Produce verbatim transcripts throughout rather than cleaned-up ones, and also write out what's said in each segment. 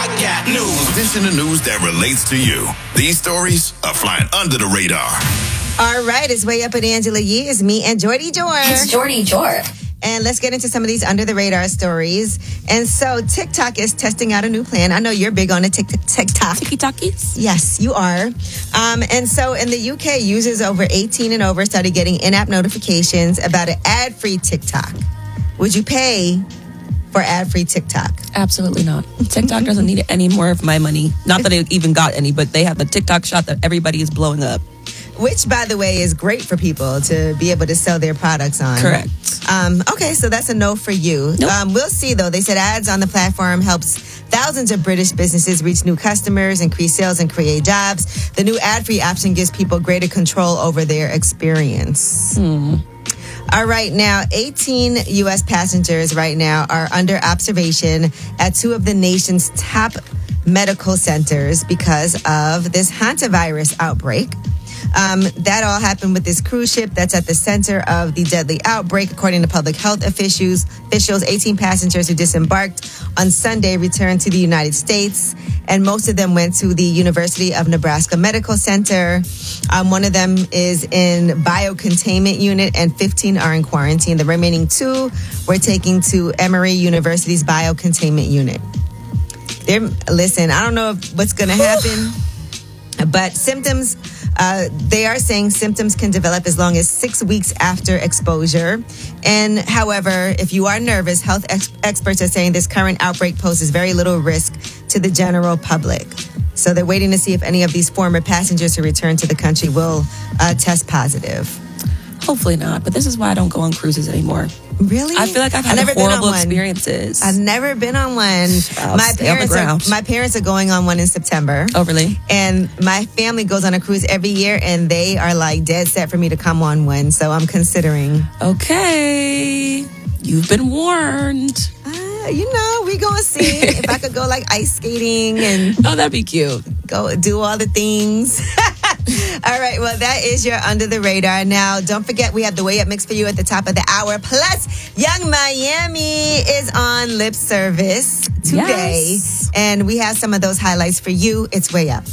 I got news. This is the news that relates to you. These stories are flying under the radar. All right, it's Way Up with Angela Yee. It's me and Jordy Jor. It's Jordy Jor. And let's get into some of these under the radar stories. And so TikTok is testing out a new plan. I know you're big on the tic- TikTok. TikTokies? Yes, you are. Um, and so in the U K, users over eighteen and over started getting in-app notifications about an ad-free TikTok. Would you pay for ad-free TikTok? Absolutely not. TikTok doesn't need any more of my money. Not that it even got any, but they have the TikTok shot that everybody is blowing up. Which, by the way, is great for people to be able to sell their products on. Correct. Um, okay, so that's a no for you. Nope. Um, we'll see, though. They said ads on the platform helps thousands of British businesses reach new customers, increase sales, and create jobs. The new ad-free option gives people greater control over their experience. Hmm. All right, now, eighteen U S passengers right now are under observation at two of the nation's top medical centers because of this hantavirus outbreak. Um, that all happened with this cruise ship that's at the center of the deadly outbreak. According to public health officials, officials, eighteen passengers who disembarked on Sunday returned to the United States, and most of them went to the University of Nebraska Medical Center. Um, one of them is in biocontainment unit, and fifteen are in quarantine. The remaining two were taken to Emory University's biocontainment unit. They're, listen, I don't know if, what's going to happen, but symptoms... Uh, they are saying symptoms can develop as long as six weeks after exposure. And however, if you are nervous, health ex- experts are saying this current outbreak poses very little risk to the general public. So they're waiting to see if any of these former passengers who return to the country will uh, test positive. Hopefully not, but this is why I don't go on cruises anymore. Really? I feel like I've had I've never horrible been on one. experiences. I've never been on one. I'll my stay on the parents ground. are my parents are going on one in September. Oh, really? And my family goes on a cruise every year, and they are like dead set for me to come on one. So I'm considering. Okay, you've been warned. Uh, you know, we gonna see if I could go like ice skating and Oh, that'd be cute. go do all the things. All right, well, that is your Under the Radar. Now, don't forget, we have the Way Up mix for you at the top of the hour. Plus, Young Miami is on lip service today. Yes. And we have some of those highlights for you. It's Way Up.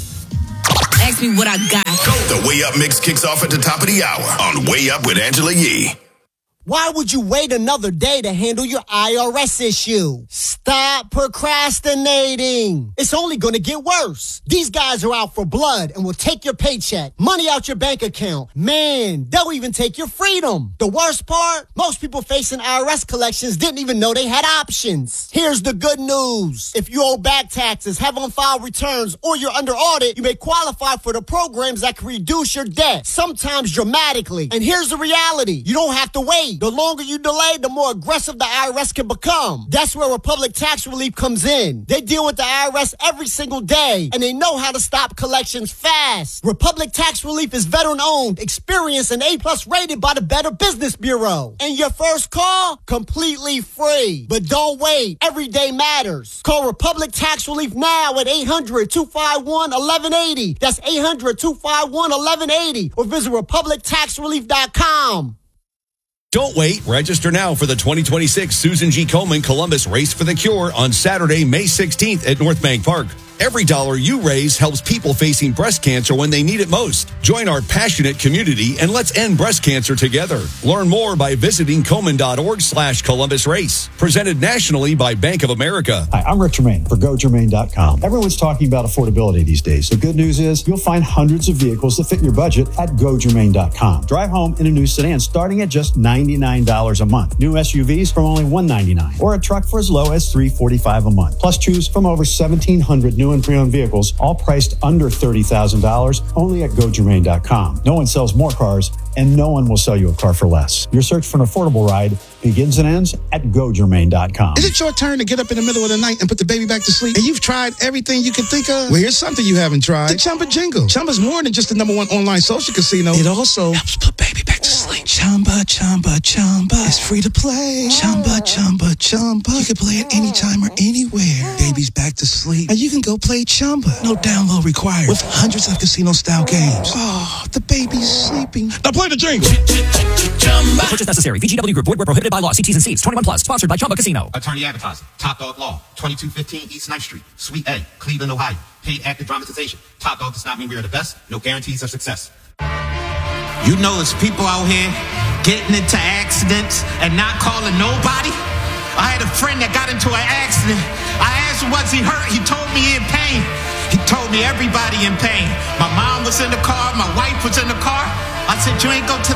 Ask me what I got. The Way Up mix kicks off at the top of the hour on Way Up with Angela Yee. Why would you wait another day to handle your I R S issue? Stop procrastinating. It's only going to get worse. These guys are out for blood and will take your paycheck, money out your bank account. Man, they'll even take your freedom. The worst part? Most people facing I R S collections didn't even know they had options. Here's the good news. If you owe back taxes, have on-file returns, or you're under audit, you may qualify for the programs that can reduce your debt, sometimes dramatically. And here's the reality. You don't have to wait. The longer you delay, the more aggressive the I R S can become. That's where Republic Tax Relief comes in. They deal with the I R S every single day, and they know how to stop collections fast. Republic Tax Relief is veteran-owned, experienced, and A-plus rated by the Better Business Bureau. And your first call, completely free. But don't wait. Every day matters. Call Republic Tax Relief now at eight hundred, two five one, one one eight zero. That's eight hundred, two five one, one one eight zero. Or visit republic tax relief dot com. Don't wait. Register now for the twenty twenty-six Susan G. Komen Columbus Race for the Cure on Saturday, May sixteenth at North Bank Park. Every dollar you raise helps people facing breast cancer when they need it most. Join our passionate community and let's end breast cancer together. Learn more by visiting Komen.org slash Columbus Race. Presented nationally by Bank of America. Hi, I'm Rick Germain for Go Germain dot com. Everyone's talking about affordability these days. The good news is you'll find hundreds of vehicles that fit your budget at Go Germain dot com. Drive home in a new sedan starting at just ninety-nine dollars a month. New S U Vs from only one hundred ninety-nine dollars or a truck for as low as three hundred forty-five dollars a month. Plus choose from over seventeen hundred new and pre-owned vehicles, all priced under thirty thousand dollars, only at Go Germain dot com. No one sells more cars, and no one will sell you a car for less. Your search for an affordable ride begins and ends at Go Germain dot com. Is it your turn to get up in the middle of the night and put the baby back to sleep? And you've tried everything you can think of? Well, here's something you haven't tried. The Chumba Jingle. Chumba's more than just the number one online social casino. It also helps put baby back to sleep. Chumba, Chumba, Chumba. It's free to play. Chumba, Chumba, Chumba. You can play it anytime or anywhere. Baby's back to sleep. And you can go play Chumba. No download required. With hundreds of casino-style games. Oh, the baby's sleeping. Now play the jingle. Purchase necessary. V G W Group. Void where prohibited by law. See T's and C's. twenty-one plus. Sponsored by Chumba Casino. Attorney advertising. Top Dog Law. twenty-two fifteen East ninth Street. Suite A. Cleveland, Ohio. Paid active dramatization. Top Dog does not mean we are the best. No guarantees of success. You know there's people out here getting into accidents and not calling nobody. I had a friend that got into an accident. I asked him, was he hurt? He told me in pain. He told me everybody in pain. My mom was in the car. My wife was in the car. I said, you ain't go to